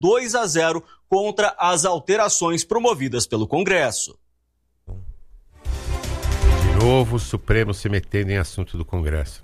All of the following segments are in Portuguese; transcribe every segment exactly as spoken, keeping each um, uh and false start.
dois a zero contra as alterações promovidas pelo Congresso. De novo, o Supremo se metendo em assunto do Congresso.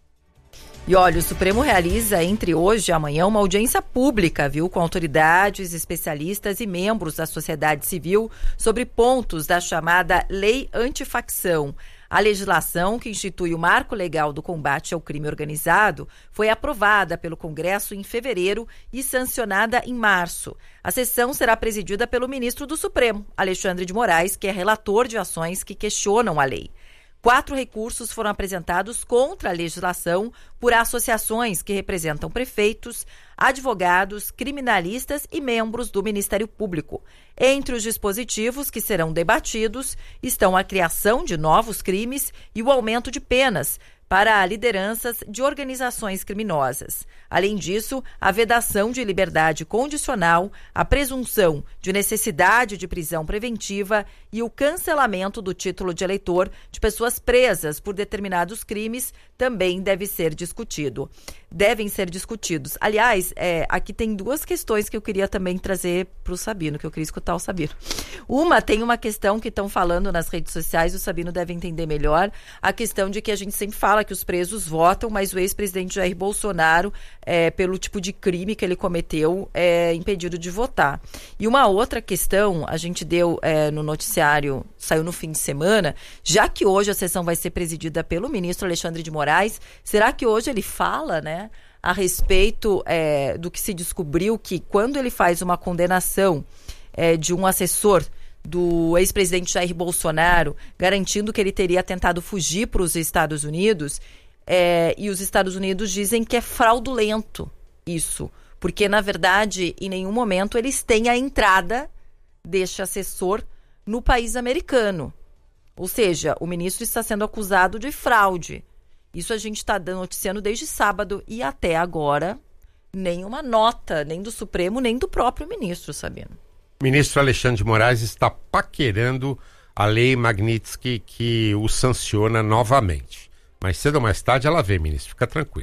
E olha, o Supremo realiza entre hoje e amanhã uma audiência pública, viu, com autoridades, especialistas e membros da sociedade civil sobre pontos da chamada Lei Antifacção. A legislação que institui o marco legal do combate ao crime organizado foi aprovada pelo Congresso em fevereiro e sancionada em março. A sessão será presidida pelo ministro do Supremo, Alexandre de Moraes, que é relator de ações que questionam a lei. Quatro recursos foram apresentados contra a legislação por associações que representam prefeitos, advogados, criminalistas e membros do Ministério Público. Entre os dispositivos que serão debatidos estão a criação de novos crimes e o aumento de penas para lideranças de organizações criminosas. Além disso, a vedação de liberdade condicional, a presunção de necessidade de prisão preventiva e o cancelamento do título de eleitor de pessoas presas por determinados crimes também deve ser discutido. Devem ser discutidos. Aliás, é, aqui tem duas questões que eu queria também trazer para o Sabino, que eu queria escutar o Sabino. Uma, tem uma questão que estão falando nas redes sociais, o Sabino deve entender melhor, a questão de que a gente sempre fala que os presos votam, mas o ex-presidente Jair Bolsonaro, é, pelo tipo de crime que ele cometeu, é impedido de votar. E uma outra questão, a gente deu é, no noticiário, saiu no fim de semana, já que hoje a sessão vai ser presidida pelo ministro Alexandre de Moraes, será que hoje ele fala, né, a respeito é, do que se descobriu, que quando ele faz uma condenação é, de um assessor do ex-presidente Jair Bolsonaro, garantindo que ele teria tentado fugir para os Estados Unidos, é, e os Estados Unidos dizem que é fraudulento isso, porque, na verdade, em nenhum momento eles têm a entrada deste assessor no país americano. Ou seja, o ministro está sendo acusado de fraude. Isso a gente está noticiando desde sábado e até agora nenhuma nota, nem do Supremo, nem do próprio ministro, Sabino. O ministro Alexandre de Moraes está paquerando a lei Magnitsky que o sanciona novamente. Mais cedo ou mais tarde ela vem, ministro, fica tranquilo.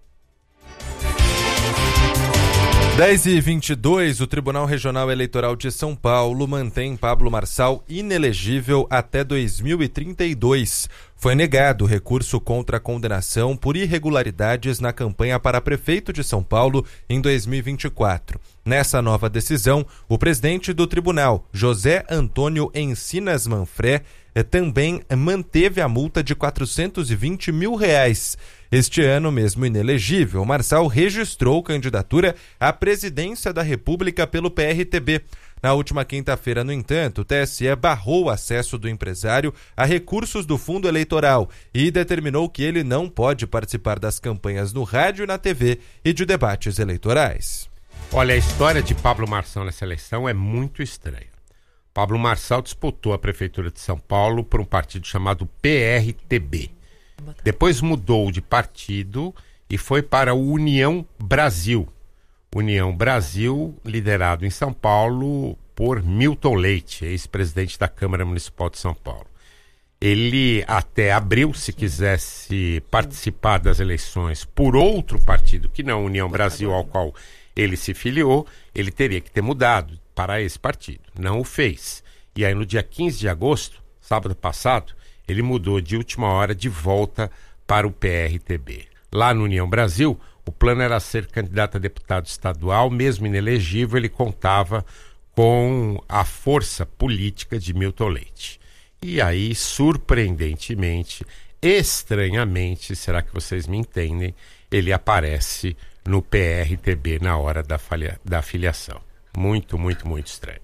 dez e vinte e dois, o Tribunal Regional Eleitoral de São Paulo mantém Pablo Marçal inelegível até dois mil e trinta e dois. Foi negado o recurso contra a condenação por irregularidades na campanha para prefeito de São Paulo em dois mil e vinte e quatro. Nessa nova decisão, o presidente do tribunal, José Antônio Encinas Manfré, também manteve a multa de quatrocentos e vinte mil reais. Este ano, mesmo inelegível, Marçal registrou candidatura à presidência da República pelo P R T B. Na última quinta-feira, no entanto, o T S E barrou o acesso do empresário a recursos do fundo eleitoral e determinou que ele não pode participar das campanhas no rádio e na T V e de debates eleitorais. Olha, a história de Pablo Marçal nessa eleição é muito estranha. Pablo Marçal disputou a prefeitura de São Paulo por um partido chamado P R T B. Depois mudou de partido e foi para o União Brasil. União Brasil, liderado em São Paulo por Milton Leite, ex-presidente da Câmara Municipal de São Paulo. Ele até abriu, se quisesse participar das eleições por outro partido, que não a União Brasil, ao qual ele se filiou, ele teria que ter mudado para esse partido. Não o fez. E aí no dia quinze de agosto, sábado passado, ele mudou de última hora de volta para o P R T B. Lá no União Brasil, o plano era ser candidato a deputado estadual, mesmo inelegível, ele contava com a força política de Milton Leite. E aí, surpreendentemente, estranhamente, será que vocês me entendem, ele aparece no P R T B na hora da, falha, da filiação. Muito, muito, muito estranho.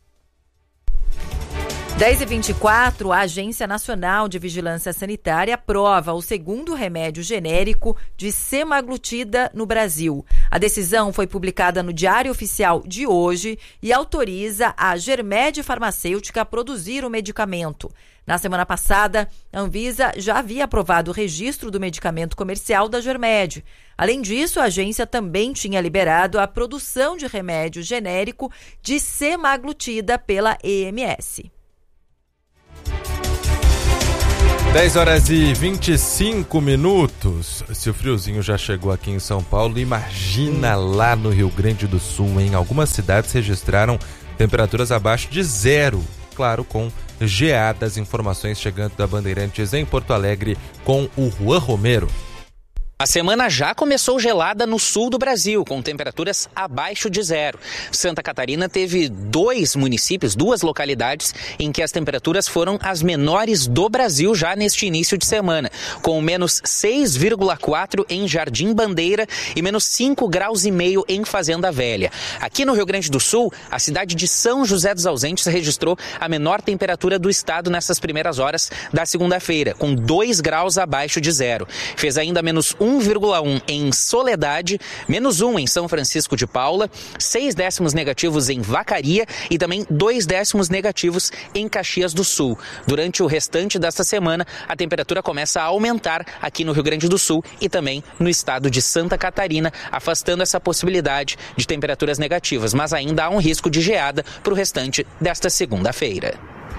dez e vinte e quatro, a Agência Nacional de Vigilância Sanitária aprova o segundo remédio genérico de semaglutida no Brasil. A decisão foi publicada no Diário Oficial de hoje e autoriza a Germed Farmacêutica a produzir o medicamento. Na semana passada, a Anvisa já havia aprovado o registro do medicamento comercial da Germed. Além disso, a agência também tinha liberado a produção de remédio genérico de semaglutida pela E M S. dez horas e vinte e cinco minutos. Se o friozinho já chegou aqui em São Paulo, imagina lá no Rio Grande do Sul, hein? Algumas cidades registraram temperaturas abaixo de zero. Claro, com geadas. Informações chegando da Bandeirantes em Porto Alegre com o Juan Romero. A semana já começou gelada no sul do Brasil, com temperaturas abaixo de zero. Santa Catarina teve dois municípios, duas localidades, em que as temperaturas foram as menores do Brasil já neste início de semana, com menos seis vírgula quatro em Jardim Bandeira e menos cinco graus e meio em Fazenda Velha. Aqui no Rio Grande do Sul, a cidade de São José dos Ausentes registrou a menor temperatura do estado nessas primeiras horas da segunda-feira, com dois graus abaixo de zero. Fez ainda menos um vírgula um em Soledade, menos um em São Francisco de Paula, seis décimos negativos em Vacaria e também dois décimos negativos em Caxias do Sul. Durante o restante desta semana, a temperatura começa a aumentar aqui no Rio Grande do Sul e também no estado de Santa Catarina, afastando essa possibilidade de temperaturas negativas, mas ainda há um risco de geada para o restante desta segunda-feira.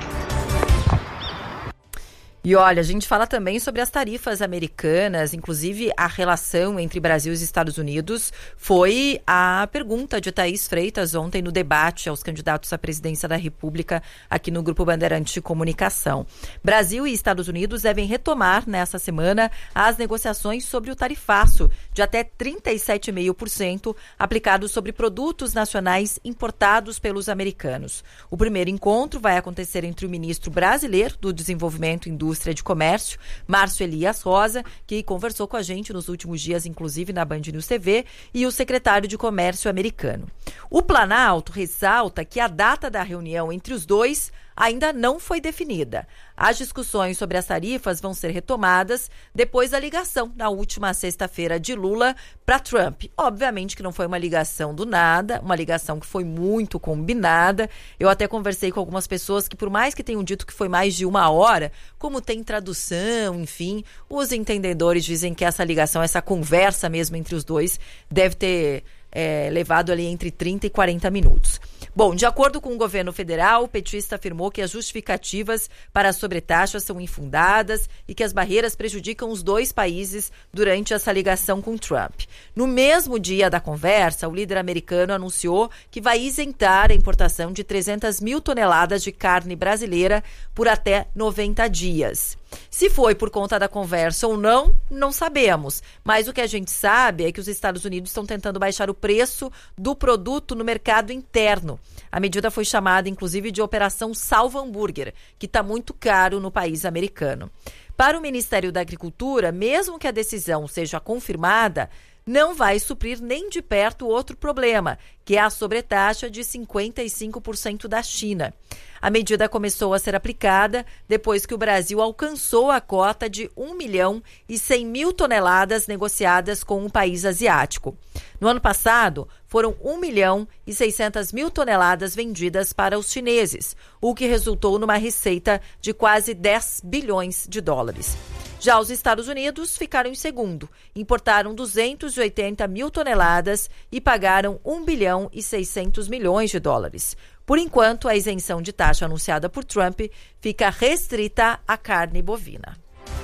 E olha, a gente fala também sobre as tarifas americanas, inclusive a relação entre Brasil e Estados Unidos foi a pergunta de Thaís Freitas ontem no debate aos candidatos à presidência da República aqui no Grupo Bandeirantes de Comunicação. Brasil e Estados Unidos devem retomar nessa semana as negociações sobre o tarifaço de até trinta e sete vírgula cinco por cento aplicado sobre produtos nacionais importados pelos americanos. O primeiro encontro vai acontecer entre o ministro brasileiro do Desenvolvimento e Indústria de Comércio, Márcio Elias Rosa, que conversou com a gente nos últimos dias, inclusive na Band News T V, e o secretário de Comércio americano. O Planalto ressalta que a data da reunião entre os dois ainda não foi definida. As discussões sobre as tarifas vão ser retomadas depois da ligação na última sexta-feira de Lula para Trump. Obviamente que não foi uma ligação do nada, uma ligação que foi muito combinada. Eu até conversei com algumas pessoas que, por mais que tenham dito que foi mais de uma hora, como tem tradução, enfim, os entendedores dizem que essa ligação, essa conversa mesmo entre os dois, deve ter é, levado ali entre trinta e quarenta minutos. Bom, de acordo com o governo federal, o petista afirmou que as justificativas para a sobretaxa são infundadas e que as barreiras prejudicam os dois países durante essa ligação com Trump. No mesmo dia da conversa, o líder americano anunciou que vai isentar a importação de trezentas mil toneladas de carne brasileira por até noventa dias. Se foi por conta da conversa ou não, não sabemos. Mas o que a gente sabe é que os Estados Unidos estão tentando baixar o preço do produto no mercado interno. A medida foi chamada, inclusive, de Operação Salva Hambúrguer, que está muito caro no país americano. Para o Ministério da Agricultura, mesmo que a decisão seja confirmada, não vai suprir nem de perto outro problema, que é a sobretaxa de cinquenta e cinco por cento da China. A medida começou a ser aplicada depois que o Brasil alcançou a cota de um milhão e cem mil toneladas negociadas com um país asiático. No ano passado, foram um milhão e seiscentas mil toneladas vendidas para os chineses, o que resultou numa receita de quase dez bilhões de dólares. Já os Estados Unidos ficaram em segundo, importaram duzentas e oitenta mil toneladas e pagaram um bilhão e seiscentos milhões de dólares. Por enquanto, a isenção de taxa anunciada por Trump fica restrita à carne bovina.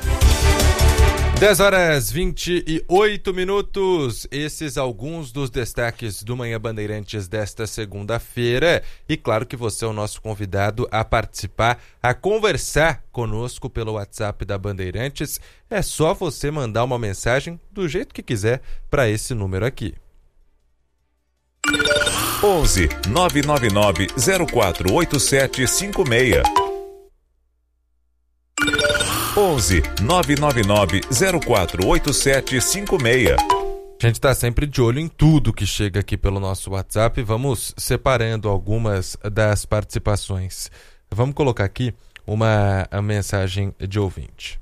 dez horas e vinte e oito minutos, esses alguns dos destaques do Manhã Bandeirantes desta segunda-feira. E claro que você é o nosso convidado a participar, a conversar conosco pelo WhatsApp da Bandeirantes. É só você mandar uma mensagem do jeito que quiser para esse número aqui. onze nove nove nove zero quatro oito sete cinco seis. onze nove nove nove zero quatro oito sete cinco seis. A gente está sempre de olho em tudo que chega aqui pelo nosso WhatsApp. Vamos separando algumas das participações. Vamos colocar aqui uma mensagem de ouvinte.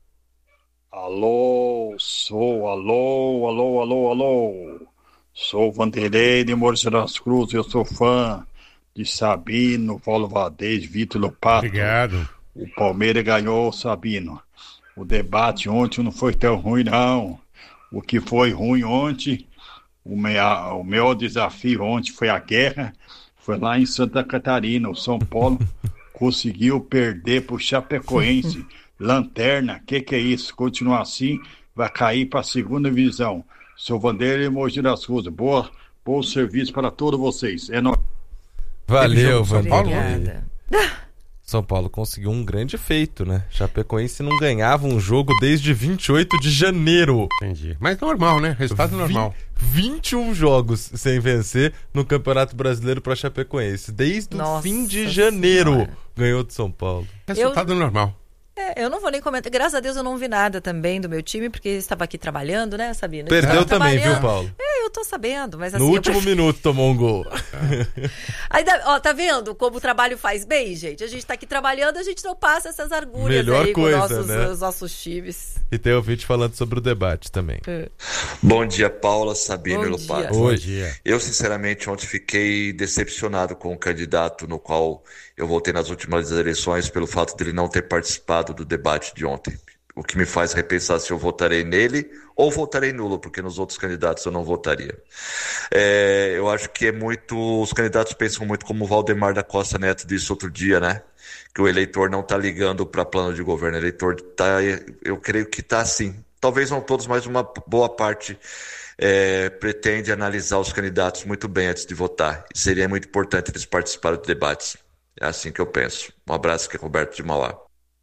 Alô, sou, alô, alô, alô, alô. Sou Vanderlei de Moura das Cruzes, eu sou fã de Sabino, Paulo Valdez, Vitor Lopato. Obrigado. O Palmeiras ganhou, Sabino. O debate ontem não foi tão ruim, não. O que foi ruim ontem, o meu, o meu desafio ontem foi a guerra, foi lá em Santa Catarina. O São Paulo conseguiu perder para o Chapecoense. Lanterna, que que é isso? Continua assim, vai cair para a segunda divisão. Seu Vanderlei Mogi das Cruzes, boa, bom serviço para todos vocês. É nóis. Valeu, São Paulo. Obrigada. São Paulo conseguiu um grande feito, né? Chapecoense não ganhava um jogo desde vinte e oito de janeiro. Entendi. Mas normal, né? Resultado normal. vinte e um jogos sem vencer no Campeonato Brasileiro para Chapecoense. Desde Nossa o fim de janeiro Senhora. ganhou de São Paulo. Resultado normal. É, eu não vou nem comentar. Graças a Deus eu não vi nada também do meu time, porque estava aqui trabalhando, né, Sabino? Perdeu Estava também, viu, trabalhando. Paulo? É, eu tô sabendo, mas assim... No eu último prefiro- minuto tomou um gol. Aí, ó, tá vendo como o trabalho faz bem, gente? A gente tá aqui trabalhando, a gente não passa essas agulhas Melhor aí coisa, com nossos, né? os nossos times. E tem ouvinte falando sobre o debate também. Bom dia, Paula, Sabino Bom e Lopato. dia. Oi. dia. Eu, sinceramente, ontem fiquei decepcionado com o candidato no qual eu votei nas últimas eleições pelo fato dele não ter participado do debate de ontem. O que me faz repensar se eu votarei nele ou votarei nulo, porque nos outros candidatos eu não votaria. É, eu acho que é muito... Os candidatos pensam muito como o Valdemar da Costa Neto disse outro dia, né? Que o eleitor não está ligando para plano de governo. O eleitor está... Eu creio que está sim. Talvez não todos, mas uma boa parte é, pretende analisar os candidatos muito bem antes de votar. E seria muito importante eles participarem dos debates. É assim que eu penso. Um abraço, que é Roberto de Mauá.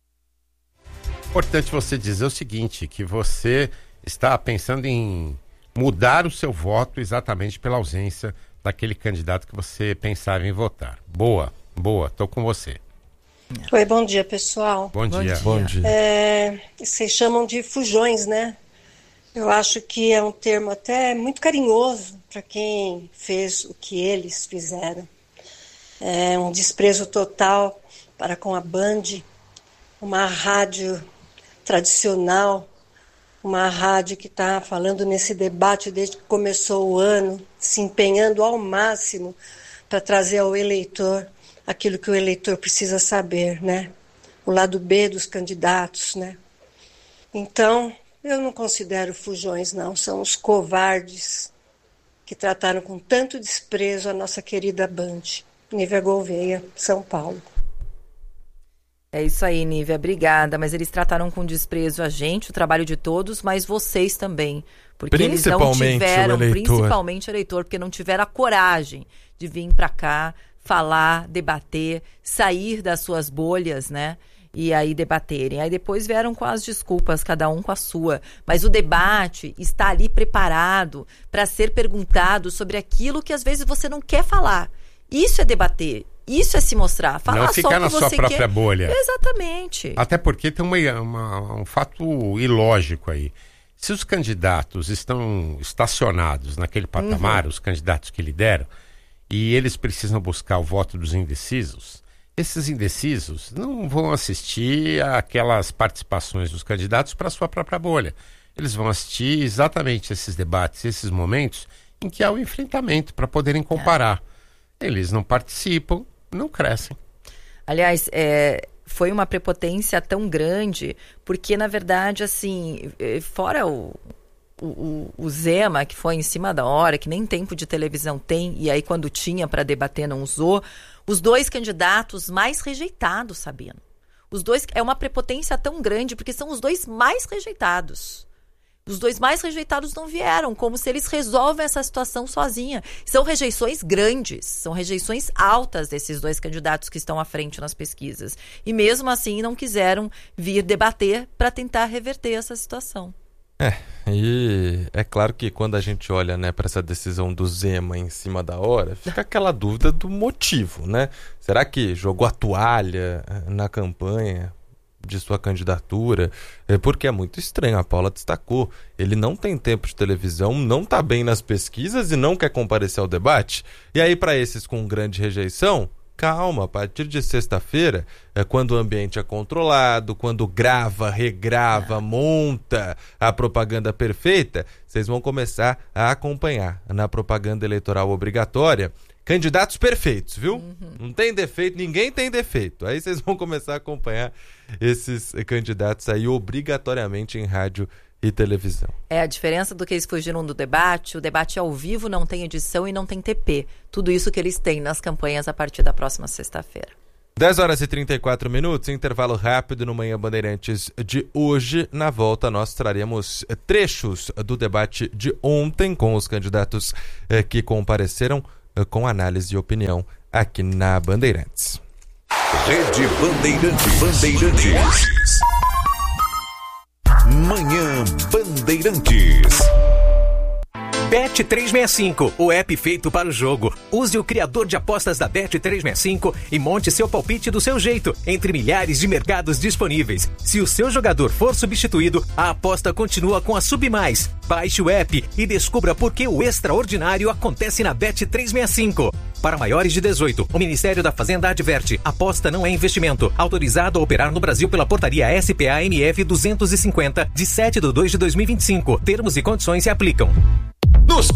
Importante você dizer o seguinte, que você está pensando em mudar o seu voto exatamente pela ausência daquele candidato que você pensava em votar. Boa, boa, tô com você. Oi, bom dia, pessoal. Bom, Bom dia. dia. Bom dia. É, vocês chamam de fujões, né? Eu acho que é um termo até muito carinhoso para quem fez o que eles fizeram. É um desprezo total para com a Band, uma rádio tradicional, uma rádio que está falando nesse debate desde que começou o ano, se empenhando ao máximo para trazer ao eleitor aquilo que o eleitor precisa saber, né? O lado B dos candidatos, né? Então, eu não considero fujões, não. São os covardes que trataram com tanto desprezo a nossa querida Band. Nívia Gouveia, São Paulo. É isso aí, Nívia, obrigada. Mas eles trataram com desprezo a gente, o trabalho de todos, mas vocês também. Porque eles não Principalmente tiveram, o eleitor. principalmente o eleitor, porque não tiveram a coragem de vir para cá, falar, debater, sair das suas bolhas, né? E aí debaterem. Aí depois vieram com as desculpas, cada um com a sua. Mas o debate está ali preparado para ser perguntado sobre aquilo que às vezes você não quer falar. Isso é debater. Isso é se mostrar. Falar Não só ficar o na que sua você própria quer. bolha. Exatamente. Até porque tem uma, uma- um fato ilógico aí. Se os candidatos estão estacionados naquele patamar, os candidatos que lideram, e eles precisam buscar o voto dos indecisos, esses indecisos não vão assistir aquelas participações dos candidatos para a sua própria bolha. Eles vão assistir exatamente esses debates, esses momentos em que há o enfrentamento para poderem comparar. Eles não participam, não crescem. Aliás, é, foi uma prepotência tão grande, porque, na verdade, assim, eh, fora o, o, o Zema, que foi em cima da hora, que nem tempo de televisão tem, e aí quando tinha para debater não usou, os dois candidatos mais rejeitados, Sabino. Os dois, é uma prepotência tão grande, porque são os dois mais rejeitados. Os dois mais rejeitados não vieram, como se eles resolvem essa situação sozinha. São rejeições grandes, são rejeições altas desses dois candidatos que estão à frente nas pesquisas. E mesmo assim não quiseram vir debater para tentar reverter essa situação. É, e é claro que quando a gente olha, né, para essa decisão do Zema em cima da hora, fica aquela dúvida do motivo, né? Será que jogou a toalha na campanha de sua candidatura? É porque é muito estranho, a Paula destacou, ele não tem tempo de televisão, não tá bem nas pesquisas e não quer comparecer ao debate. E aí, para esses com grande rejeição, calma, a partir de sexta-feira, é quando o ambiente é controlado, quando grava, regrava, monta a propaganda perfeita, vocês vão começar a acompanhar na propaganda eleitoral obrigatória candidatos perfeitos, viu? Uhum. Não tem defeito, ninguém tem defeito. Aí vocês vão começar a acompanhar esses candidatos aí obrigatoriamente em rádio e televisão. É a diferença do que eles fugiram do debate. O debate é ao vivo, não tem edição e não tem T P. Tudo isso que eles têm nas campanhas a partir da próxima sexta-feira. dez horas e trinta e quatro minutos, intervalo rápido no Manhã Bandeirantes de hoje. Na volta nós traremos trechos do debate de ontem com os candidatos eh, que compareceram eh, com análise e opinião aqui na Bandeirantes. Rede Bandeirantes. Bandeirantes. Manhã Bandeirantes. Bet trezentos e sessenta e cinco, o app feito para o jogo. Use o criador de apostas da Bet trezentos e sessenta e cinco e monte seu palpite do seu jeito, entre milhares de mercados disponíveis. Se o seu jogador for substituído, a aposta continua com a Submais. Baixe o app e descubra por que o extraordinário acontece na Bet trezentos e sessenta e cinco. Para maiores de dezoito, o Ministério da Fazenda adverte: aposta não é investimento. Autorizado a operar no Brasil pela portaria S P A M F duzentos e cinquenta, de sete de dois de dois mil e vinte e cinco. Termos e condições se aplicam. Nos